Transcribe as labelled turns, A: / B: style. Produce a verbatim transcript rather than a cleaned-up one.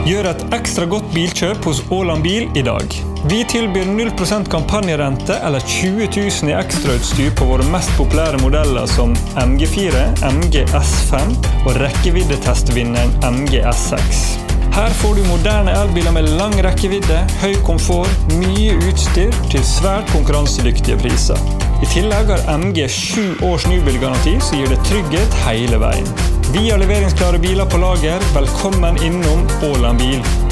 A: Gjør et ekstra godt bilkjøp hos Åland Bil i dag. Vi tilbyr null prosent kampanjerente eller tjue tusen i ekstrautstyr på våre mest populære modeller som M G fire, M G S fem og rekkeviddetestvinneren M G S seks. Her får du moderne elbiler med lang rekkevidde, høy komfort, mye utstyr til svært konkurransedyktige priser. I tillegg har M G sju års nybilgaranti som gir det trygghet hele veien. Vi har leveringsklare biler på lager. Velkommen innom Åland Bil.